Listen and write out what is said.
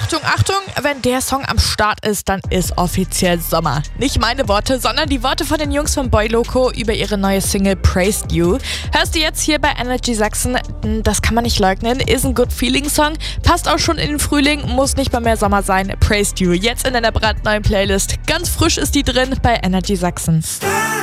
Achtung, Achtung, wenn der Song am Start ist, dann ist offiziell Sommer. Nicht meine Worte, sondern die Worte von den Jungs von Boy Loco über ihre neue Single Praised You. Hörst du jetzt hier bei Energy Sachsen? Das kann man nicht leugnen, ist ein Good Feeling Song, passt auch schon in den Frühling, muss nicht mal mehr Sommer sein. Praised You, jetzt in einer brandneuen Playlist. Ganz frisch ist die drin bei Energy Sachsen.